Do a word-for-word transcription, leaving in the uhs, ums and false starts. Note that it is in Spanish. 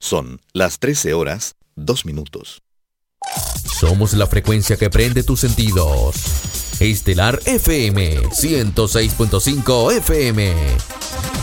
Son las trece horas, dos minutos. Somos la frecuencia que prende tus sentidos. Estelar F M ciento seis punto cinco F M.